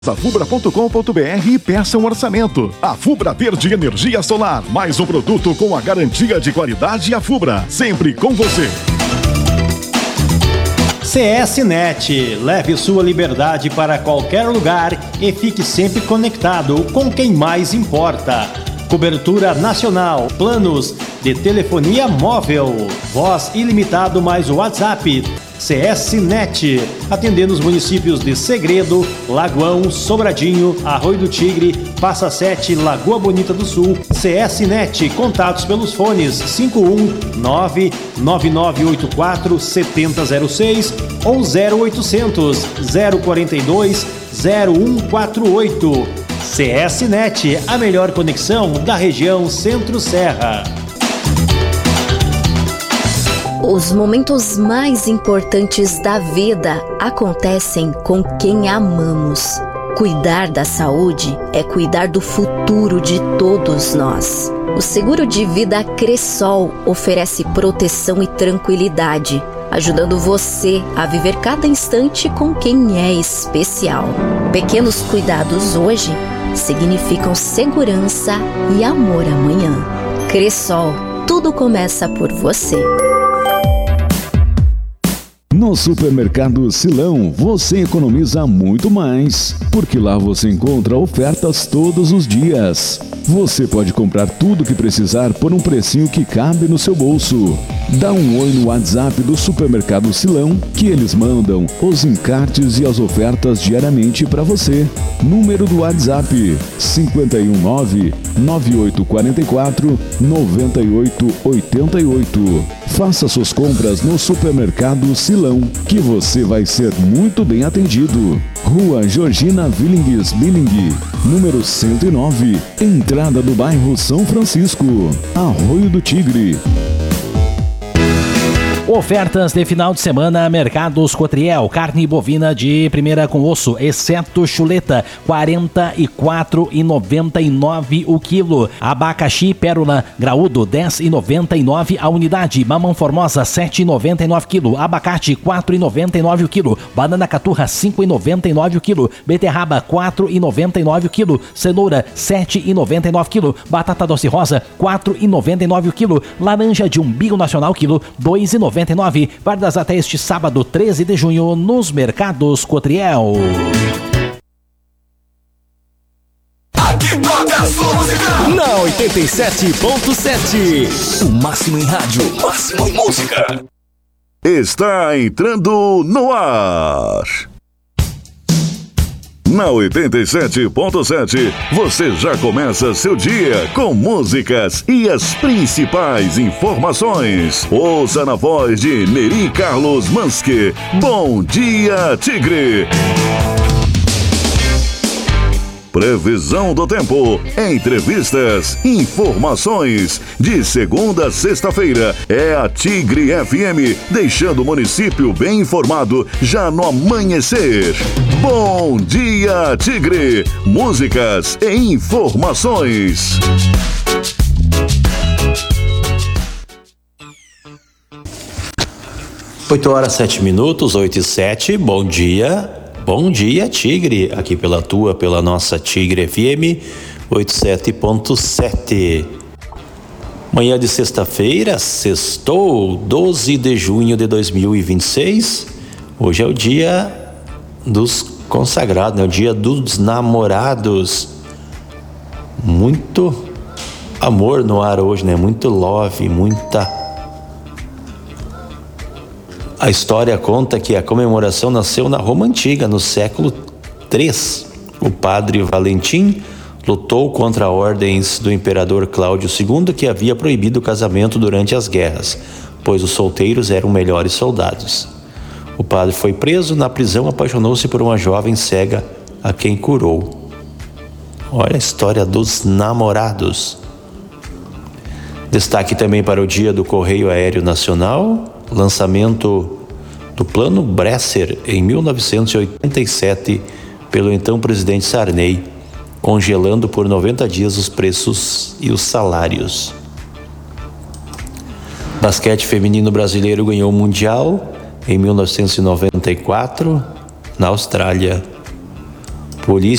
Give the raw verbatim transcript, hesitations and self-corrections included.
Fubra ponto com ponto br e peça um orçamento. A Fubra Verde Energia Solar, mais um produto com a garantia de qualidade. A Fubra, sempre com você. C S Net, leve sua liberdade para qualquer lugar e fique sempre conectado com quem mais importa. Cobertura nacional, planos de telefonia móvel, voz ilimitado mais o WhatsApp. C S Net, atendendo os municípios de Segredo, Lagoão, Sobradinho, Arroio do Tigre, Passa Sete, Lagoa Bonita do Sul. C S Net, contatos pelos fones cinco um nove nove nove oito quatro sete zero zero seis ou zero oitocentos, zero quarenta e dois, zero um quatro oito. C S Net, a melhor conexão da região Centro-Serra. Os momentos mais importantes da vida acontecem com quem amamos. Cuidar da saúde é cuidar do futuro de todos nós. O seguro de vida Cressol oferece proteção e tranquilidade, ajudando você a viver cada instante com quem é especial. Pequenos cuidados hoje significam segurança e amor amanhã. Cressol, tudo começa por você. No Supermercado Silão, você economiza muito mais, porque lá você encontra ofertas todos os dias. Você pode comprar tudo o que precisar por um precinho que cabe no seu bolso. Dá um oi no WhatsApp do Supermercado Silão, que eles mandam os encartes e as ofertas diariamente para você. Número do WhatsApp cinco um nove, nove oito quatro quatro, nove oito oito oito. Faça suas compras no Supermercado Silão, que você vai ser muito bem atendido. Rua Georgina Willings Billing, número cento e nove, entrada do bairro São Francisco, Arroio do Tigre. Ofertas de final de semana, Mercados Cotriel, carne bovina de primeira com osso, exceto chuleta, quarenta e quatro reais e noventa e nove centavos o quilo. Abacaxi Pérola graúdo, dez reais e noventa e nove centavos a unidade. Mamão Formosa, sete reais e noventa e nove centavos o quilo. Abacate, quatro reais e noventa e nove centavos o quilo. Banana Caturra, cinco reais e noventa e nove centavos o quilo. Beterraba, quatro reais e noventa e nove centavos o quilo. Cenoura, sete reais e noventa e nove centavos o quilo. Batata doce rosa, quatro reais e noventa e nove centavos o quilo. Laranja de umbigo nacional, quilo, dois reais e noventa e nove centavos. Válidas até este sábado, treze de junho, nos Mercados Cotriel. Aqui toca a sua música. Na oitenta e sete ponto sete. O máximo em rádio, o máximo em música. Está entrando no ar. Na oitenta e sete ponto sete, você já começa seu dia com músicas e as principais informações. Ouça na voz de Neri Carlos Manske. Bom dia, Tigre! Previsão do tempo, entrevistas, informações. De segunda a sexta-feira é a Tigre F M, deixando o município bem informado já no amanhecer. Bom dia, Tigre! Músicas e informações. oito horas, sete minutos, oito e sete. Bom dia. Bom dia, Tigre, aqui pela tua, pela nossa Tigre F M oitenta e sete ponto sete. Manhã de sexta-feira, sextou, doze de junho de dois mil e vinte e seis. Hoje é o dia dos consagrados, né? O dia dos namorados. Muito amor no ar hoje, né? Muito love, muita... A história conta que a comemoração nasceu na Roma Antiga, no século três. O padre Valentim lutou contra ordens do imperador Cláudio segundo, que havia proibido o casamento durante as guerras, pois os solteiros eram melhores soldados. O padre foi preso. Na prisão, apaixonou-se por uma jovem cega, a quem curou. Olha a história dos namorados. Destaque também para o dia do Correio Aéreo Nacional. Lançamento do Plano Bresser em mil novecentos e oitenta e sete pelo então presidente Sarney, congelando por noventa dias os preços e os salários. Basquete feminino brasileiro ganhou o Mundial em mil novecentos e noventa e quatro na Austrália. Polícia